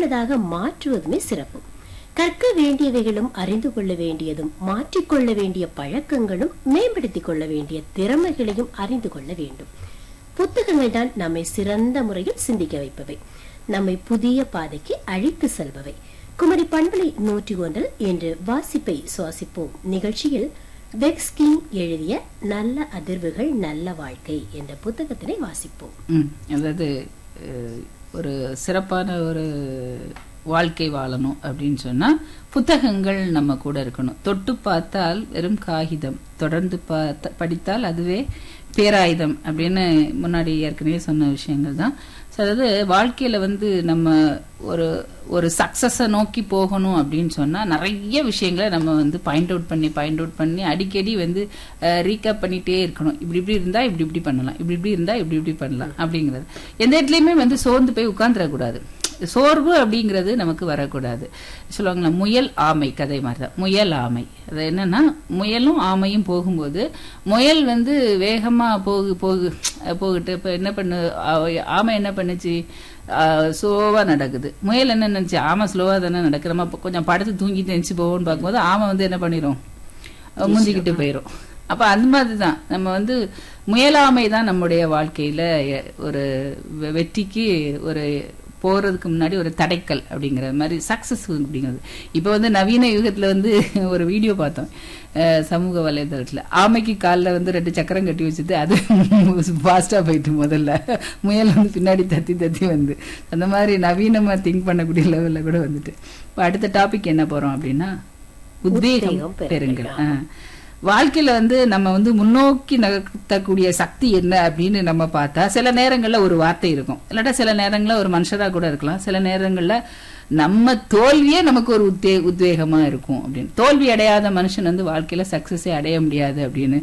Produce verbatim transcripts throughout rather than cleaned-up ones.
பயனுள்ளதாக மாற்றுவதுமே சிறப்பு. கற்க வேண்டியவைகளும் அறிந்து கொள்ள வேண்டியதும் மாற்றிக்கொள்ள வேண்டிய பழக்கங்களும் மேம்படுத்திக் கொள்ள வேண்டிய திறமைகளையும் அறிந்து கொள்ள வேண்டும். புத்தகங்கள் தான் நம்மை சிறந்த முறையில் சிந்திக்க வைப்பவை, நம்மை புதிய பாதைக்கு அழைத்து செல்பவை. குமரி பண்பலை நூற்றி ஒன்றில் இன்று வாசிப்பை சுவாசிப்போம் நிகழ்ச்சியில் வெக்ஸ்கிங் எழுதிய நல்ல அதிர்வுகள் நல்ல வாழ்க்கை என்ற புத்தகத்தினை வாசிப்போம். அதாவது ஒரு சிறப்பான ஒரு வாழ்க்கை வாழணும் அப்படின்னு சொன்னா புத்தகங்கள் நம்ம கூட இருக்கணும். தொட்டு பார்த்தால் வெறும் காகிதம், தொடர்ந்து பார்த்த படித்தால் அதுவே பேராயுதம் அப்படின்னு முன்னாடி ஏற்கனவே சொன்ன விஷயங்கள் தான். அதாவது வாழ்க்கையில வந்து நம்ம ஒரு ஒரு சக்சஸை நோக்கி போகணும் அப்படின்னு சொன்னா நிறைய விஷயங்களை நம்ம வந்து பாயிண்ட் அவுட் பண்ணி பாயிண்ட் அவுட் பண்ணி அடிக்கடி வந்து ரீகேப் பண்ணிட்டே இருக்கணும். இப்படி இப்படி இருந்தா இப்படி இப்படி பண்ணலாம், இப்படி இப்படி இருந்தா இப்படி இப்படி பண்ணலாம் அப்படிங்கிறது. எந்த இடத்துலயுமே வந்து சோர்ந்து போய் உட்கார்ந்துடக்கூடாது. சோர்வு அப்படிங்கிறது நமக்கு வரக்கூடாது. சொல்லுவாங்களா, முயல் ஆமை கதை மாதிரிதான். முயல் ஆமை அது என்னன்னா, முயலும் ஆமையும் போகும்போது முயல் வந்து வேகமா போகு போகு போகிட்டு இப்ப என்ன பண்ணு, ஆமை என்ன பண்ணுச்சு, ஸ்லோவா நடக்குது. முயல் என்ன நினைச்சு, ஆமை ஸ்லோவா தானே நடக்குது, நம்ம கொஞ்சம் படுத்து தூங்கிட்டு நினைச்சு போவோம்னு பார்க்கும்போது ஆமை வந்து என்ன பண்ணிரும், முந்திக்கிட்டு போயிரும். அப்ப அந்த மாதிரிதான் நம்ம வந்து முயலாமை தான் நம்முடைய வாழ்க்கையில ஒரு வெற்றிக்கு ஒரு போறதுக்கு முன்னாடி ஒரு தடைக்கல் அப்படிங்கிற மாதிரி சக்சஸ் அப்படிங்கிறது. இப்ப வந்து நவீன யுகத்துல வந்து ஒரு வீடியோ பார்த்தோம் சமூக வலைதளத்துல, ஆமைக்கு காலில் வந்து ரெண்டு சக்கரம் கட்டி வச்சுட்டு அது ஃபாஸ்டா போயிட்டு முதல்ல முயல் வந்து பின்னாடி தத்தி தத்தி வந்து அந்த மாதிரி நவீனமா திங்க் பண்ணக்கூடிய லெவல்ல கூட வந்துட்டு. இப்ப அடுத்த டாபிக் என்ன போறோம் அப்படின்னா உத்வேகம் பெறுங்கள். வாழ்க்கையில வந்து நம்ம வந்து முன்னோக்கி நகர்த்தக்கூடிய சக்தி என்ன அப்படின்னு நம்ம பார்த்தா சில நேரங்கள்ல ஒரு வார்த்தை இருக்கும், இல்லாட்டா சில நேரங்கள்ல ஒரு மனுஷரா கூட இருக்கலாம், சில நேரங்கள்ல நம்ம தோல்வியே நமக்கு ஒரு உத்வே உத்வேகமா இருக்கும் அப்படின்னு. தோல்வி அடையாத மனுஷன் வந்து வாழ்க்கையில சக்சஸே அடைய முடியாது அப்படின்னு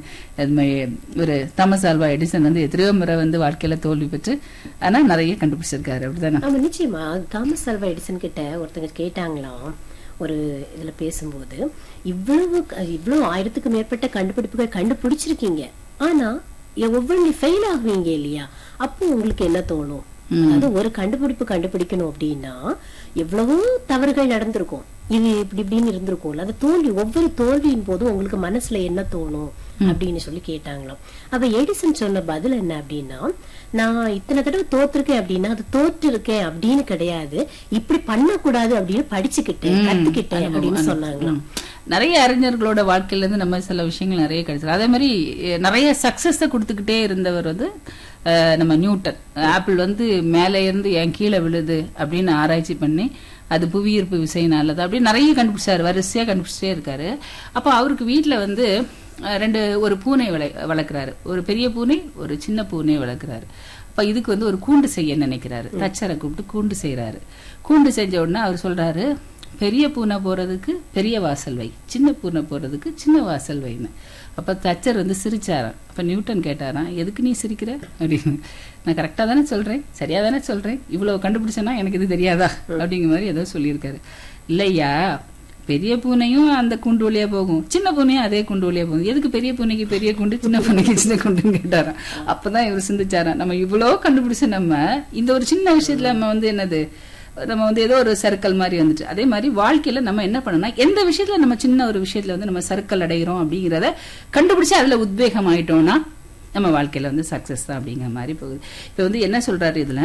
ஒரு தாமஸ் ஆல்வா எடிசன் வந்து எத்தனையோ முறை வந்து வாழ்க்கையில தோல்வி பெற்று ஆனா நிறைய கண்டுபிடிச்சிருக்காரு. அப்படிதானே? நிச்சயமா. தாமஸ் ஆல்வா எடிசன் கிட்ட ஒருத்தங்க கேட்டாங்களாம் ஒரு இதுல பேசும்போது, இவ்வளவு இவ்வளவு ஆயிரத்துக்கு மேற்பட்ட கண்டுபிடிப்புகள் கண்டுபிடிச்சிருக்கீங்க, ஆனா ஒவ்வொரு ஃபெயில் ஆகுவீங்க இல்லையா, அப்போ உங்களுக்கு என்ன தோணும்? அதாவது ஒரு கண்டுபிடிப்பு கண்டுபிடிக்கணும் அப்படின்னா எவ்வளவோ தவறுகள் நடந்திருக்கும், இது இப்படி இப்படின்னு இருந்திருக்கும்ல, அந்த தோல்வி ஒவ்வொரு தோல்வியின் போதும் உங்களுக்கு மனசுல என்ன தோணும் அப்படின்னு சொல்லி கேட்டாங்களாம். அப்ப எடிசன் சொன்ன பதில் என்ன அப்படின்னா, நான் இத்தனை தடவை தோத்துருக்கேன் அப்படின்னா அது தோற்று இருக்கேன் அப்படின்னு கிடையாது, இப்படி பண்ணக்கூடாது அப்படின்னு படிச்சுக்கிட்டேன் கத்துக்கிட்டேன் அப்படின்னு சொன்னாங்களாம். நிறைய அறிஞர்களோட வாழ்க்கையில இருந்து நம்ம சில விஷயங்கள் நிறைய கிடைச்சது. அதே மாதிரி நிறைய சக்சஸ் கொடுத்துக்கிட்டே இருந்தவர் வந்து நம்ம நியூட்டன். ஆப்பிள் வந்து மேலே இருந்து என் கீழே விழுது அப்படின்னு ஆராய்ச்சி பண்ணி அது புவியீர்ப்பு விசையினாலது அப்படி நிறைய கண்டுபிடிச்சாரு, வரிசையா கண்டுபிடிச்சிட்டே இருக்காரு. அப்போ அவருக்கு வீட்டுல வந்து ரெண்டு ஒரு பூனை வளை வளர்க்குறாரு ஒரு பெரிய பூனை, ஒரு சின்ன பூனை வளர்க்குறாரு. அப்ப இதுக்கு வந்து ஒரு கூண்டு செய்ய நினைக்கிறாரு. தச்சரை கூப்பிட்டு கூண்டு செய்யறாரு. கூண்டு செஞ்ச உடனே அவர் சொல்றாரு, பெரிய பூனை போறதுக்கு பெரிய வாசல் வை, சின்ன பூனை போறதுக்கு சின்ன வாசல் வைன்னு. அப்ப தச்சர் வந்து சிரிச்சாராம். அப்ப நியூட்டன் கேட்டாராம், எதுக்கு நீ சிரிக்கிற அப்படின்னு. நான் கரெக்டா தானே சொல்றேன், சரியா தானே சொல்றேன், இவ்வளவு கண்டுபிடிச்சேன்னா எனக்கு இது தெரியாதா அப்படிங்கிற மாதிரி ஏதோ சொல்லியிருக்காரு. இல்லையா, பெரிய பூனையும் அந்த குண்டு வழியா போகும், சின்ன பூனையும் அதே குண்டு வழியா போகும், எதுக்கு பெரிய பூனைக்கு பெரிய குண்டு சின்ன பூனைக்கு சின்ன குண்டுன்னு கேட்டாராம். அப்பதான் இவர் சிந்திச்சாராம், நம்ம இவ்வளவு கண்டுபிடிச்ச நம்ம இந்த ஒரு சின்ன விஷயத்துல நம்ம வந்து என்னது நம்ம வந்து ஏதோ ஒரு சர்க்கிள் மாதிரி வந்துட்டு. அதே மாதிரி வாழ்க்கையில நம்ம என்ன பண்ணணும்னா, எந்த விஷயத்துல நம்ம சின்ன ஒரு விஷயத்துல வந்து நம்ம சர்க்கிள் அடைகிறோம் அப்படிங்கிறத கண்டுபிடிச்சு அதுல உத்வேகம் ஆயிட்டோம்னா நம்ம வாழ்க்கையில வந்து சக்சஸ் தான் அப்படிங்கிற மாதிரி போகுது. இப்ப வந்து என்ன சொல்றாரு இதுல,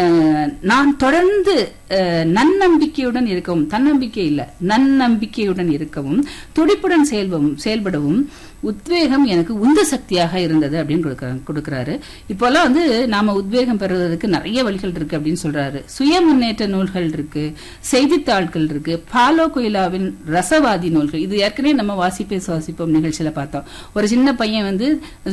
நான் தொடர்ந்து நன்னம்பிக்கையுடன் இருக்கவும், தன்னம்பிக்கை இல்ல நன்னம்பிக்கையுடன் இருக்கவும், துடிப்புடன் செயல்பவும் செயல்படவும் உத்வேகம் எனக்கு உந்து சக்தியாக இருந்தது அப்படின்னு கொடுக்கிறாரு. இப்போல்லாம் வந்து நாம உத்வேகம் பெறுவதற்கு நிறைய வழிகள் இருக்கு அப்படின்னு சொல்றாரு. சுய முன்னேற்ற நூல்கள் இருக்கு, செய்தித்தாள்கள் இருக்கு, பாலோ கொய்லாவின் ரசவாதி நூல்கள், இது ஏற்கனவே நம்ம வாசிப்பே சுவாசிப்போம் நிகழ்ச்சியில பார்த்தோம். ஒரு சின்ன பையன் வந்து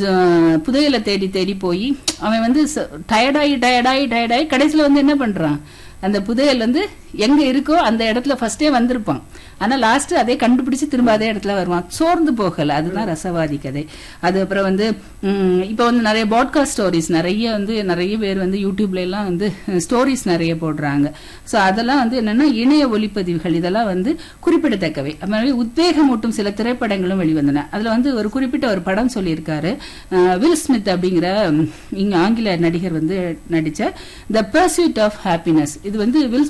புதையலை தேடி தேடி போய் அவன் வந்து டயர்டாயி டயர்டாயி டயர்டாயி கடைசியில வந்து என்ன பண்றான், அந்த புதையல் வந்து எங்க இருக்கோ அந்த இடத்துல ஃபர்ஸ்டே வந்திருப்பான், ஆனா லாஸ்ட் அதே கண்டுபிடிச்சு திரும்ப அதே இடத்துல வருவான், சோர்ந்து போகல. அதுதான் ரசவாதி கதை. அது அப்புறம் வந்து இப்ப வந்து நிறைய பாட்காஸ்ட் ஸ்டோரிஸ் நிறைய வந்து நிறைய பேர் வந்து யூடியூப்ல எல்லாம் வந்து ஸ்டோரிஸ் நிறைய போடுறாங்க. சோ அதெல்லாம் வந்து என்னன்னா இணைய ஒளிப்பதிவுகள், இதெல்லாம் வந்து குறிப்பிடத்தக்கவை. அது உத்வேகமூட்டும் சில திரைப்படங்களும் வெளிவந்தன. அதுல வந்து ஒரு குறிப்பிட்ட ஒரு படம் சொல்லியிருக்காரு, வில் ஸ்மித் அப்படிங்கிற இங்க ஆங்கில நடிகர் வந்து நடிச்ச த பர்சூட் ஆஃப் ஹாப்பினஸ். இது வந்து வில்